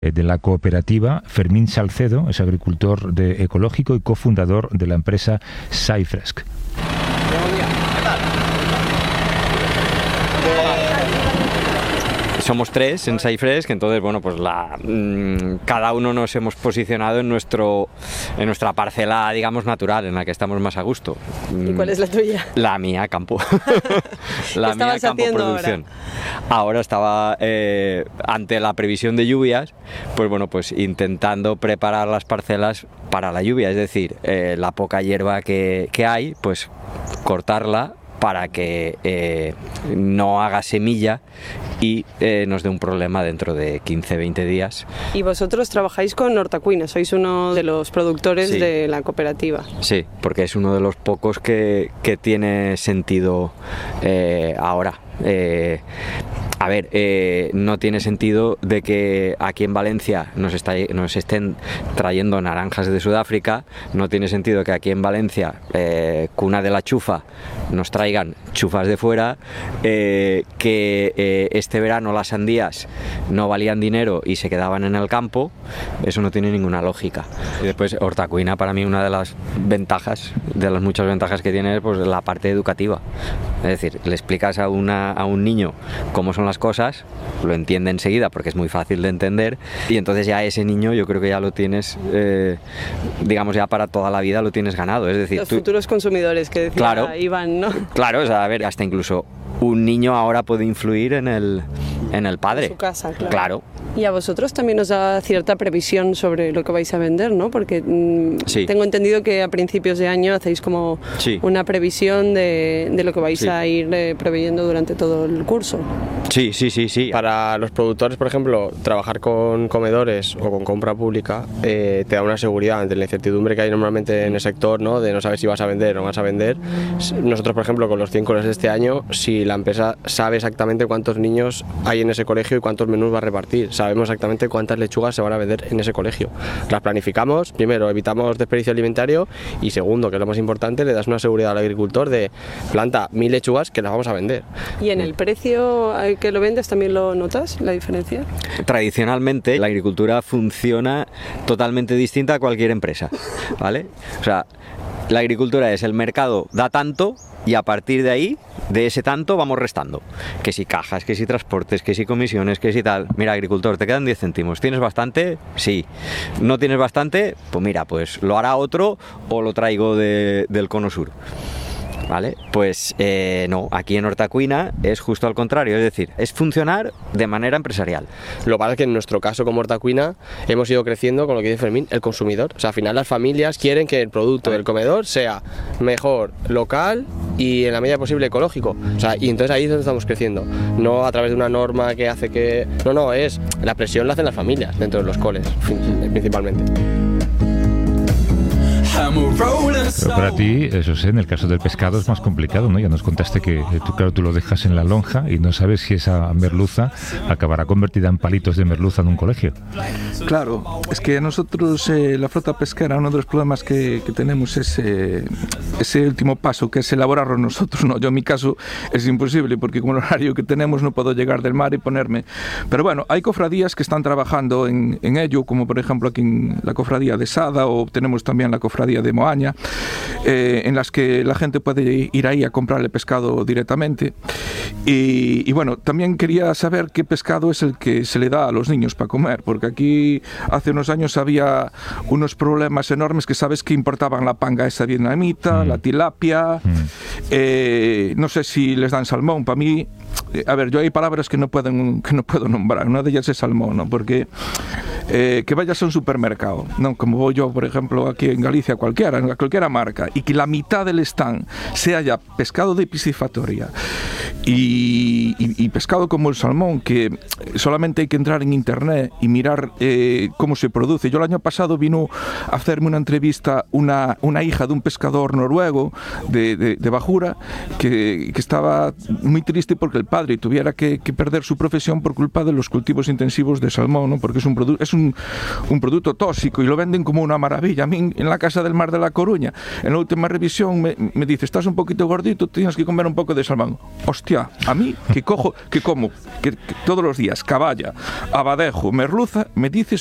de la cooperativa. Fermín Salcedo es agricultor ecológico y cofundador de la empresa SciFresh. Somos tres en SciFresh, entonces bueno, pues cada uno nos hemos posicionado en nuestra parcela, digamos, natural, en la que estamos más a gusto. ¿Y cuál es la tuya? La mía, campo. La mía, campo, producción. Ahora estaba ante la previsión de lluvias, pues bueno, pues intentando preparar las parcelas para la lluvia, es decir, la poca hierba que hay, pues cortarla para que no haga semilla y nos dé un problema dentro de 15-20 días. Y vosotros trabajáis con Hortacuina, sois uno de los productores de la cooperativa. Sí, porque es uno de los pocos que tiene sentido ahora. No tiene sentido de que aquí en Valencia nos estén trayendo naranjas de Sudáfrica, no tiene sentido que aquí en Valencia, cuna de la chufa, nos traigan chufas de fuera, que este verano las sandías no valían dinero y se quedaban en el campo. Eso no tiene ninguna lógica. Y después Hortacuina, para mí, una de las ventajas, de las muchas ventajas que tiene, es pues la parte educativa. Es decir, le explicas a un niño cómo son las cosas, lo entiende enseguida porque es muy fácil de entender, y entonces ya ese niño yo creo que ya lo tienes, digamos, ya para toda la vida lo tienes ganado. Es decir, los futuros consumidores que decía Iván, ¿no? Claro, o sea, a ver, hasta incluso un niño ahora puede influir en el padre. En su casa, claro. Y a vosotros también os da cierta previsión sobre lo que vais a vender, ¿no? Porque tengo entendido que a principios de año hacéis como una previsión de lo que vais a ir proveyendo durante todo el curso. Sí. Para los productores, por ejemplo, trabajar con comedores o con compra pública te da una seguridad ante la incertidumbre que hay normalmente en el sector, ¿no? De no saber si vas a vender o no vas a vender. Nosotros, por ejemplo, con los 100 coles de este año, si la empresa sabe exactamente cuántos niños hay en ese colegio y cuántos menús va a repartir, sabemos exactamente cuántas lechugas se van a vender en ese colegio. Las planificamos, primero evitamos desperdicio alimentario y segundo, que es lo más importante, le das una seguridad al agricultor de planta 1000 lechugas que las vamos a vender. ¿Y en el precio que lo vendes también lo notas, la diferencia? Tradicionalmente la agricultura funciona totalmente distinta a cualquier empresa, ¿vale? O sea, la agricultura es el mercado da tanto y a partir de ahí, de ese tanto, vamos restando. Que si cajas, que si transportes, que si comisiones, que si tal. Mira, agricultor, te quedan 10 céntimos. ¿Tienes bastante? Sí. ¿No tienes bastante? Pues mira, pues lo hará otro o lo traigo del Cono Sur. ¿Vale? Pues no, aquí en Hortacuina es justo al contrario, es decir, es funcionar de manera empresarial. Lo que pasa es que en nuestro caso como Hortacuina hemos ido creciendo con lo que dice Fermín, el consumidor. O sea, al final las familias quieren que el producto del comedor sea mejor, local y en la medida posible ecológico. O sea, y entonces ahí es donde estamos creciendo. No a través de una norma que hace que... No, es la presión la hacen las familias dentro de los coles, principalmente. Pero para ti, eso sé, en el caso del pescado es más complicado, ¿no? Ya nos contaste que tú lo dejas en la lonja y no sabes si esa merluza acabará convertida en palitos de merluza en un colegio. Claro, es que nosotros, la flota pesquera, uno de los problemas que tenemos es ese último paso, que es elaborarlo nosotros, ¿no? Yo en mi caso es imposible, porque con el horario que tenemos no puedo llegar del mar y ponerme. Pero bueno, hay cofradías que están trabajando en ello, como por ejemplo aquí en la cofradía de Sada, o tenemos también la cofradía de Moaña, en las que la gente puede ir ahí a comprarle pescado directamente. Y bueno, también quería saber qué pescado es el que se le da a los niños para comer, porque aquí hace unos años había unos problemas enormes, que sabes que importaban la panga esa vietnamita, la tilapia, no sé si les dan salmón. Para mí, a ver, yo hay palabras que no puedo nombrar, una de ellas es salmón, ¿no? Porque que vayas a un supermercado, ¿no? Como voy yo, por ejemplo, aquí en Galicia, cualquiera marca, y que la mitad del stand sea ya pescado de piscifactoría y pescado como el salmón, que solamente hay que entrar en internet y mirar cómo se produce. Yo el año pasado vino a hacerme una entrevista una hija de un pescador noruego de Bajura, que estaba muy triste porque el padre tuviera que perder su profesión por culpa de los cultivos intensivos de salmón, ¿no? Porque es es un producto tóxico y lo venden como una maravilla. A mí en la Casa del Mar de La Coruña, en la última revisión me dice, estás un poquito gordito, tienes que comer un poco de salmón. Hostia, a mí que como todos los días caballa, abadejo, merluza, me dices